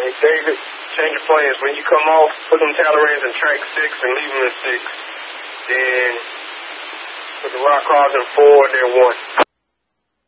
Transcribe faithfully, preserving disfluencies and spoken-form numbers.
Hey, David, change of plans. When you come off, put them Talleyrand's in track six and leave them in six. Then put the rock cars in four and then one.